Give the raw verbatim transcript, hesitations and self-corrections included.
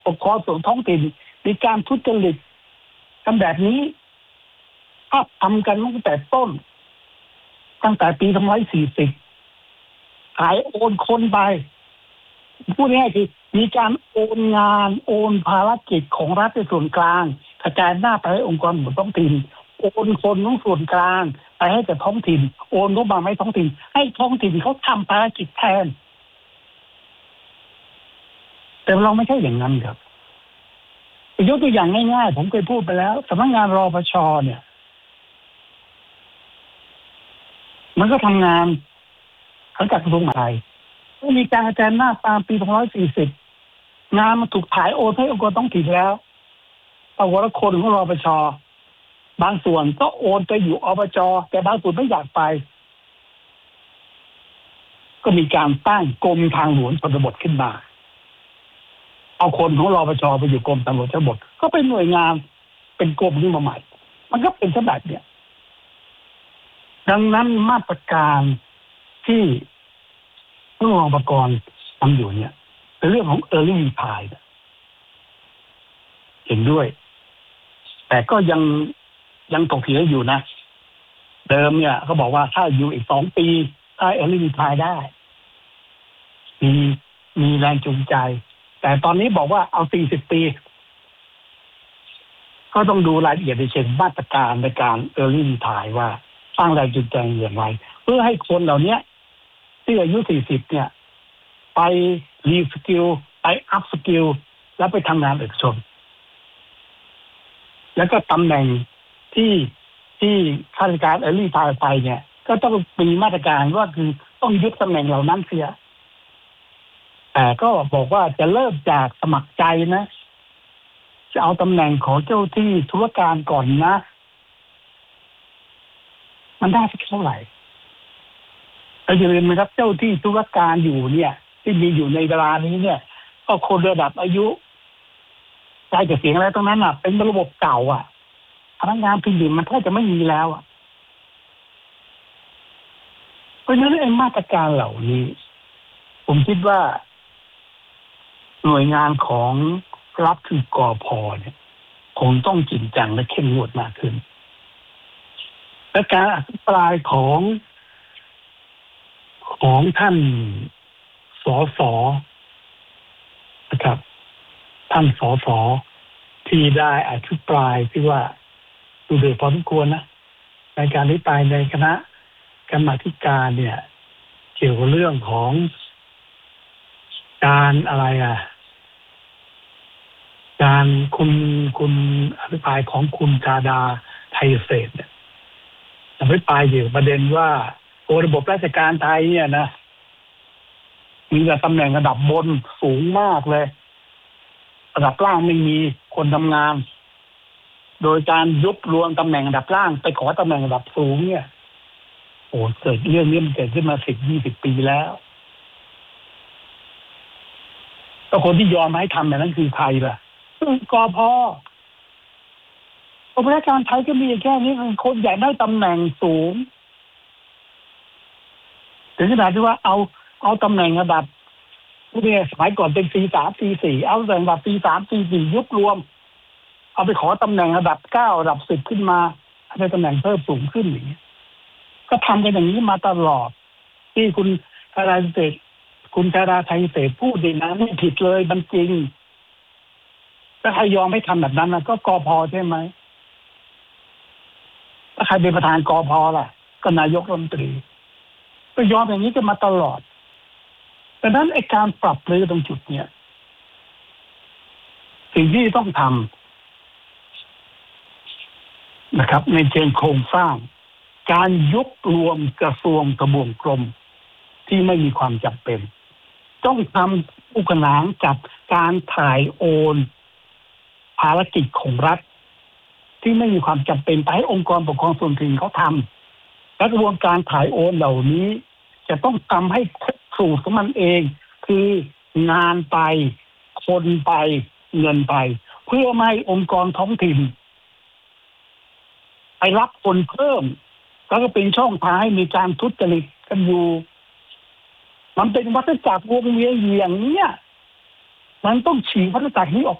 ปกครองส่วนท้องถิ่นมีการทุจริตกันแบบนี้ถ้าทำกันตั้งแต่ต้นตั้งแต่ปีสองพันห้าร้อยสี่สิบขายโอนคนไปพูดง่ายๆคือมีการโอนงานโอนภารกิจของรัฐในส่วนกลางกระจายหน้าไปให้องค์กรส่วนท้องถิ่นโอนคนของส่วนกลางไปให้แต่ท้องถิ่นโอนงบประมาณให้ท้องถิ่นให้ท้องถิ่นเขาทำภารกิจแทนแต่เราไม่ใช่อย่างนั้นครับยกตัวอย่างง่ายๆผมเคยพูดไปแล้วสำนักงานรปชเนี่ยมันก็ทำงานสังกัดกระทรวงมหาดไทยมีการกระจายหน้าตามปีสองพันห้าร้อยสี่สิบงานมันถูกถ่ายโอนให้องค์กรท้องถิ่นแล้วปรากฏว่าคนของรปชบางส่วนก็โอนไปอยู่อบจแต่บางส่วนไม่อยากไปก็มีการตั้งกรมทางหลวงชนบทขึ้นมาเอาคนของรปชไปอยู่กรมทางหลวงชนบทก็เป็นหน่วยงานเป็นกรมขึ้นมาใหม่มันก็เป็นแบบเนี้ยดังนั้นมาตรการที่ผู้รองประกรณ์ทำอยู่เนี่ยเป็นเรื่องของ early retire เห็นด้วยแต่ก็ยังยังตกเถียงอยู่นะเดิมเนี่ยเขาบอกว่าถ้าอยู่อีกสองปีถ้า early retire ได้มีมีแรงจูงใจแต่ตอนนี้บอกว่าเอาสี่สิบปีก็ต้องดูรายละเอียดในเชิงมาตรการในการ early retire ว่าสร้างแรงจูงใจอย่างไรเพื่อให้คนเหล่านี้ที่อายุสี่สิบเนี่ยไปรีสกิลไปอัพสกิลแล้วไปทำงานเอกชนแล้วก็ตำแหน่งที่ที่ข้าราชการเออร์ลี่พาไปเนี่ยก็ต้องมีมาตรการว่าคือต้องยึดตำแหน่งเหล่านั้นเสียแต่ก็บอกว่าจะเริ่มจากสมัครใจนะจะเอาตำแหน่งของเจ้าที่ธุรการก่อนนะมันได้สักเท่าไหร่เราจะเรียนไหมครับเจ้าที่ธุรการอยู่เนี่ยที่มีอยู่ในเวลานี้เนี่ยก็คนระดับอายุใจจะเสียงอะไรตรงนั้นอ่ะเป็นระบบเก่าอ่ะพนักงานพิมพ์มันแทบจะไม่มีแล้วอ่ะเพราะฉะนั้นไอ้มาตรการเหล่านี้ผมคิดว่าหน่วยงานของรัฐคือกพ.เนี่ยคงต้องจริงจังและเข้มงวดมากขึ้นและการอภิปรายของของท่านสสนะครับท่านสสที่ได้อภิปรายที่ว่าดูเดือดพอสมควรนะในการอภิปรายในคณะกรรมาธิการเนี่ยเกี่ยวกับเรื่องของการอะไรอ่ะการคุณคุณอภิปรายของคุณชาดาไทยเศรษฐ์เนี่ยอภิปรายเกี่ยวกับประเด็นว่าโอ้ระบบราชการไทยเนี่ยนะมีแต่ตำแหน่งระดับบนสูงมากเลยระดับล่างไม่มีคนทำงานโดยการยุบรวมตำแหน่งระดับล่างไปขอตำแหน่งระดับสูงเนี่ยโอ้เกิดเรื่องนี้มันเกิดขึ้นมาสิบยี่สิบปีแล้วแต่คนที่ยอมให้ทำแบบนั้นคือใครล่ะกพ.องค์การไทยก็มีแค่นี้คนใหญ่ได้ตำแหน่งสูงถึงขนาดที่ว่าเอาเอาตำแหน่งระดับเนี่ยสมัยก่อนเป็น ซี สาม ซี สี่ เอาตำแหน่งระดับ ซี สาม ซี สี่ ยุบรวมเอาไปขอตำแหน่งระดับเก้าระดับสิบขึ้นมาให้ตำแหน่งเพิ่มสูงขึ้นอย่างนี้ก็ทำกันอย่างนี้มาตลอดที่คุณธาราเศรษฐ์คุณธาราไทยเศรษฐ์พูดดีนะไม่ผิดเลยมันจริงถ้าใครยอมให้ทำแบบนั้นนะก็กพ.ใช่ไหมถ้าใครเป็นประธานกพ.ล่ะก็นายกรัฐมนตรีก็ยอมอย่างนี้กันมาตลอดดังนั้นไอ้การปรับเลยตรงจุดเนี้ยสิ่งที่ต้องทำนะครับในเชิงโครงสร้างการยกรวมกระทรวงทบวงกรมที่ไม่มีความจำเป็นต้องทำคู่ขนานกับการถ่ายโอนภารกิจของรัฐที่ไม่มีความจำเป็นไปให้องค์กรปกครองส่วนท้องถิ่นเขาทำและกระบวนการถ่ายโอนเหล่านี้จะต้องทำให้ครบสูตรของมันเองคืองานไปคนไปเงินไปเพื่อไม่ให้องค์กรท้องถิ่นไปรับคนเพิ่มแล้วก็เป็นช่องทางให้มีการทุจริตกันอยู่มันเป็นวัฏจักรวงเวียนอย่างนี้มันต้องฉีกวัฏจักรนี้ออก